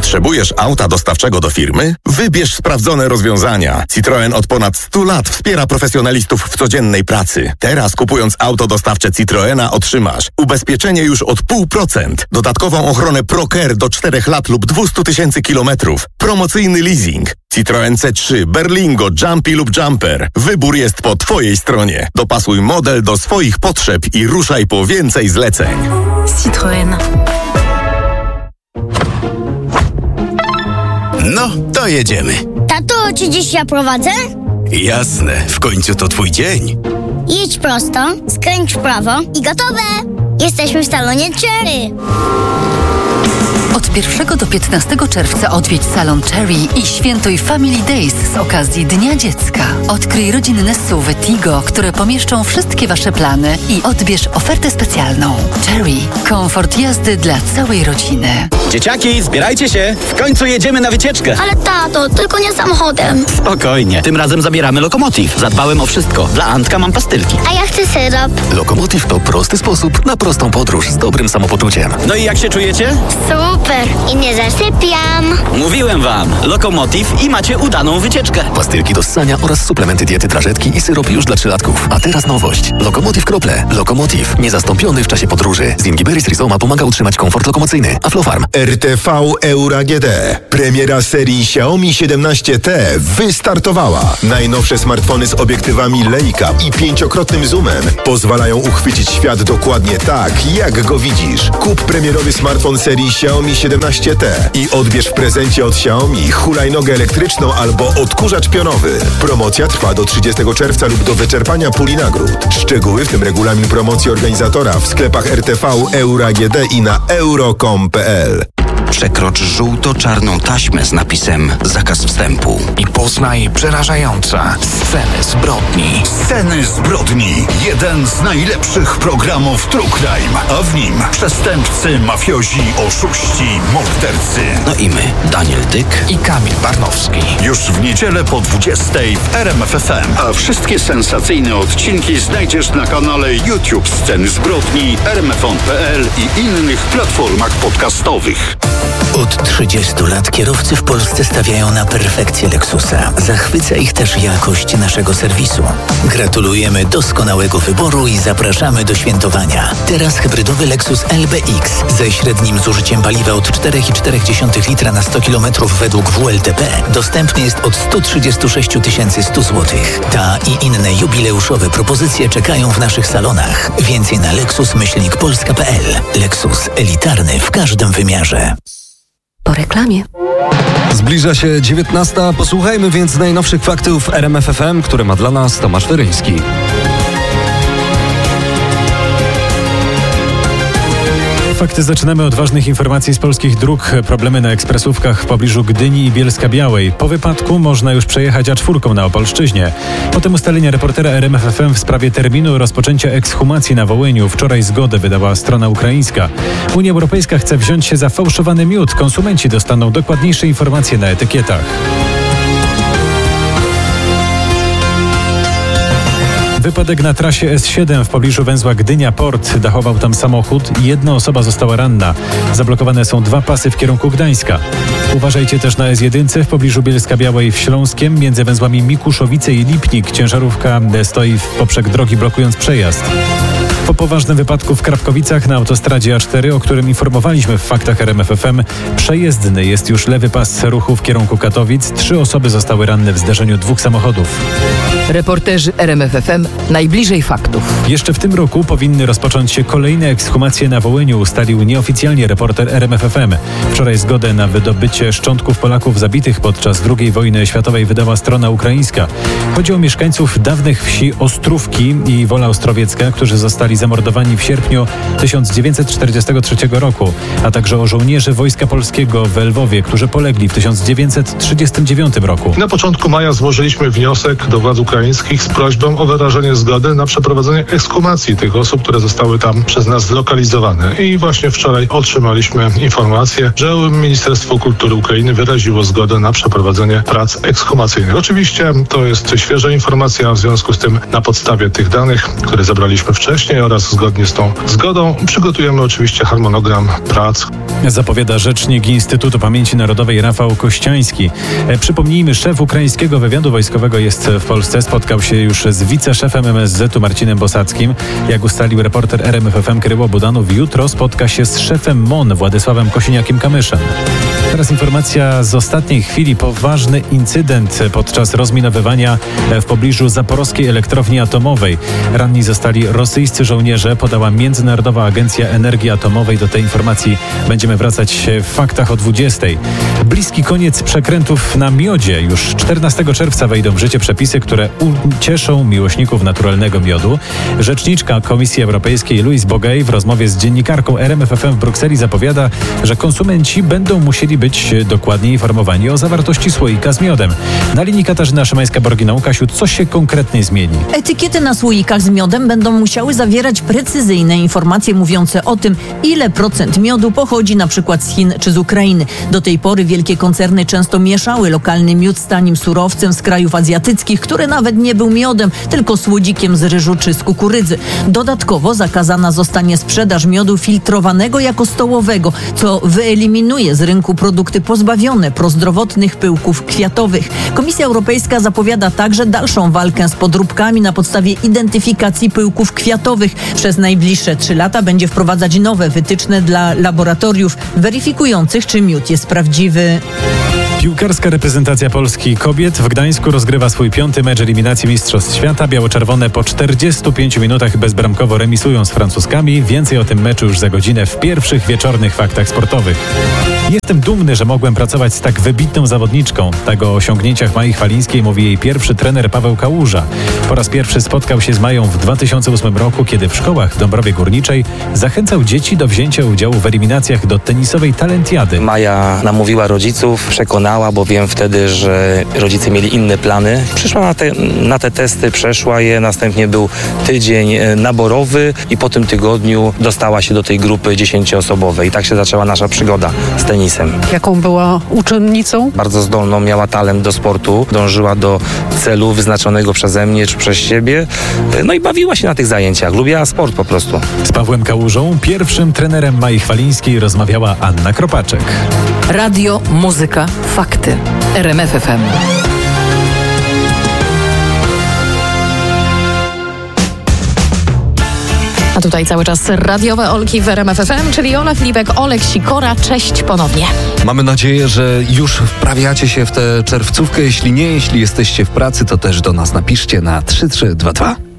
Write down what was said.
Potrzebujesz auta dostawczego do firmy? Wybierz sprawdzone rozwiązania. Citroen od ponad 100 lat wspiera profesjonalistów w codziennej pracy. Teraz kupując auto dostawcze Citroena otrzymasz ubezpieczenie już od 0,5%, dodatkową ochronę ProCare do 4 lat lub 200 000 kilometrów, promocyjny leasing. Citroen C3, Berlingo, Jumpy lub Jumper. Wybór jest po Twojej stronie. Dopasuj model do swoich potrzeb i ruszaj po więcej zleceń. Citroen. No, to jedziemy. Tato, czy dziś ja prowadzę? Jasne, w końcu to twój dzień. Jedź prosto, skręć w prawo i gotowe! Jesteśmy w salonie Cherry. Od 1 do 15 czerwca odwiedź salon Cherry i świętuj Family Days z okazji Dnia Dziecka. Odkryj rodzinne SUV-y Tigo, które pomieszczą wszystkie Wasze plany i odbierz ofertę specjalną. Cherry. Komfort jazdy dla całej rodziny. Dzieciaki, zbierajcie się! W końcu jedziemy na wycieczkę! Ale tato, tylko nie samochodem. Spokojnie, tym razem zabieramy Lokomotiv. Zadbałem o wszystko. Dla Antka mam pastylki. A ja chcę syrop. Lokomotiv to prosty sposób na prostą podróż z dobrym samopoczuciem. No i jak się czujecie? Super. I nie zasypiam. Mówiłem wam, Lokomotiv i macie udaną wycieczkę. Pastylki do ssania oraz suplementy diety trażetki i syrop już dla 3-latków. A teraz nowość. Lokomotiv Krople. Lokomotiv. Niezastąpiony w czasie podróży. Zingiberis rhizoma pomaga utrzymać komfort lokomocyjny. Aflofarm. RTV Euro AGD. Premiera serii Xiaomi 17T wystartowała. Najnowsze smartfony z obiektywami Leica i 5-krotnym zoomem pozwalają uchwycić świat dokładnie tak, jak go widzisz. Kup premierowy smartfon serii Xiaomi 17T i odbierz w prezencie od Xiaomi hulajnogę elektryczną albo odkurzacz pionowy. Promocja trwa do 30 czerwca lub do wyczerpania puli nagród. Szczegóły, w tym regulamin promocji organizatora w sklepach RTV Euro AGD i na euro.com.pl. Przekrocz żółto-czarną taśmę z napisem zakaz wstępu. I poznaj przerażające sceny zbrodni. Sceny zbrodni. Jeden z najlepszych programów True Crime. A w nim przestępcy, mafiozi, oszuści, mordercy. No i my, Daniel Dyk I Kamil Barnowski. Już w niedzielę po 20:00 w RMF FM. A wszystkie sensacyjne odcinki znajdziesz na kanale YouTube Sceny zbrodni, rmfon.pl i innych platformach podcastowych. Od 30 lat kierowcy w Polsce stawiają na perfekcję Lexusa. Zachwyca ich też jakość naszego serwisu. Gratulujemy doskonałego wyboru i zapraszamy do świętowania. Teraz hybrydowy Lexus LBX ze średnim zużyciem paliwa od 4,4 litra na 100 km według WLTP dostępny jest od 136 100 zł. Ta i inne jubileuszowe propozycje czekają w naszych salonach. Więcej na lexus-polska.pl. Lexus elitarny w każdym wymiarze. Po reklamie. Zbliża się 19:00. Posłuchajmy więc najnowszych faktów RMF FM, które ma dla nas Tomasz Weryński. Fakty zaczynamy od ważnych informacji z polskich dróg. Problemy na ekspresówkach w pobliżu Gdyni i Bielska-Białej. Po wypadku można już przejechać A4 na Opolszczyźnie. Potem ustalenia reportera RMF FM w sprawie terminu rozpoczęcia ekshumacji na Wołyniu. Wczoraj zgodę wydała strona ukraińska. Unia Europejska chce wziąć się za fałszowany miód. Konsumenci dostaną dokładniejsze informacje na etykietach. Wypadek na trasie S7 w pobliżu węzła Gdynia-Port. Dachował tam samochód i 1 osoba została ranna. Zablokowane są 2 pasy w kierunku Gdańska. Uważajcie też na S1 w pobliżu Bielska-Białej w Śląskiem. Między węzłami Mikuszowice i Lipnik ciężarówka stoi w poprzek drogi, blokując przejazd. Po poważnym wypadku w Krapkowicach na autostradzie A4, o którym informowaliśmy w faktach RMF FM, przejezdny jest już lewy pas ruchu w kierunku Katowic. 3 osoby zostały ranne w zderzeniu 2 samochodów. Reporterzy RMF FM najbliżej faktów. Jeszcze w tym roku powinny rozpocząć się kolejne ekshumacje na Wołyniu, ustalił nieoficjalnie reporter RMF FM. Wczoraj zgodę na wydobycie szczątków Polaków zabitych podczas II wojny światowej wydała strona ukraińska. Chodzi o mieszkańców dawnych wsi Ostrówki i Wola Ostrowiecka, którzy zostali zamordowani w sierpniu 1943 roku, a także o żołnierzy Wojska Polskiego w Lwowie, którzy polegli w 1939 roku. Na początku maja złożyliśmy wniosek do władz ukraińskich z prośbą o wyrażenie zgody na przeprowadzenie ekshumacji tych osób, które zostały tam przez nas zlokalizowane. I właśnie wczoraj otrzymaliśmy informację, że Ministerstwo Kultury Ukrainy wyraziło zgodę na przeprowadzenie prac ekshumacyjnych. Oczywiście to jest świeża informacja, w związku z tym na podstawie tych danych, które zebraliśmy wcześniej oraz zgodnie z tą zgodą przygotujemy oczywiście harmonogram prac. Zapowiada rzecznik Instytutu Pamięci Narodowej Rafał Kościański. Przypomnijmy, szef ukraińskiego wywiadu wojskowego jest w Polsce. Spotkał się już z wiceszefem MSZ-u Marcinem Bosackim. Jak ustalił reporter RMFFM Kryło Budanów, jutro spotka się z szefem MON Władysławem Kosiniakiem-Kamyszem. Teraz informacja z ostatniej chwili. Poważny incydent podczas rozminowywania w pobliżu Zaporowskiej Elektrowni Atomowej. Ranni zostali rosyjscy żołnierze, podała Międzynarodowa Agencja Energii Atomowej. Do tej informacji będziemy wracać w faktach o 20. Bliski koniec przekrętów na miodzie. Już 14 czerwca wejdą w życie przepisy, które ucieszą miłośników naturalnego miodu. Rzeczniczka Komisji Europejskiej Louise Bogey w rozmowie z dziennikarką RMFFM w Brukseli zapowiada, że konsumenci będą musieli być dokładnie informowani o zawartości słoika z miodem. Na linii Katarzyna Szymańska-Borgina. Kasiu, co się konkretnie zmieni? Etykiety na słoikach z miodem będą musiały zawierać precyzyjne informacje mówiące o tym, ile procent miodu pochodzi na przykład z Chin czy z Ukrainy. Do tej pory wielkie koncerny często mieszały lokalny miód z tanim surowcem z krajów azjatyckich, który nawet nie był miodem, tylko słodzikiem z ryżu czy z kukurydzy. Dodatkowo zakazana zostanie sprzedaż miodu filtrowanego jako stołowego, co wyeliminuje z rynku produkty pozbawione prozdrowotnych pyłków kwiatowych. Komisja Europejska zapowiada także dalszą walkę z podróbkami na podstawie identyfikacji pyłków kwiatowych. Przez najbliższe 3 lata będzie wprowadzać nowe wytyczne dla laboratoriów weryfikujących, czy miód jest prawdziwy. Piłkarska reprezentacja Polski kobiet w Gdańsku rozgrywa swój 5. mecz eliminacji Mistrzostw Świata. Biało-czerwone po 45 minutach bezbramkowo remisują z Francuskami. Więcej o tym meczu już za godzinę w pierwszych wieczornych faktach sportowych. Jestem dumny, że mogłem pracować z tak wybitną zawodniczką. Tak o osiągnięciach Mai Chwalińskiej mówi jej pierwszy trener Paweł Kałuża. Po raz pierwszy spotkał się z Mają w 2008 roku, kiedy w szkołach w Dąbrowie Górniczej zachęcał dzieci do wzięcia udziału w eliminacjach do tenisowej talentiady. Maja namówiła rodziców, przekonała, bo wiem wtedy, że rodzice mieli inne plany. Przyszła na te testy, przeszła je, następnie był tydzień naborowy i po tym tygodniu dostała się do tej grupy 10-osobowej. I tak się zaczęła nasza przygoda z tenisem. Jaką była uczennicą? Bardzo zdolną, miała talent do sportu, dążyła do celu wyznaczonego przeze mnie czy przez siebie, no i bawiła się na tych zajęciach, lubiła sport po prostu. Z Pawłem Kałużą, pierwszym trenerem Mai Chwalińskiej, rozmawiała Anna Kropaczek. Radio, muzyka, fakty. RMFFM. A tutaj cały czas radiowe Olki w RMFFM, czyli Ola Filipek, Olek Sikora. Cześć ponownie. Mamy nadzieję, że już wprawiacie się w tę czerwcówkę. Jeśli nie, jeśli jesteście w pracy, to też do nas napiszcie na 3322.